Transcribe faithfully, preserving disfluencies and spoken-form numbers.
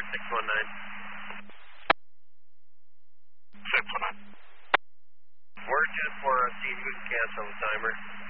six one nine. six one nine. Word just for uh, see if we can cancel the timer.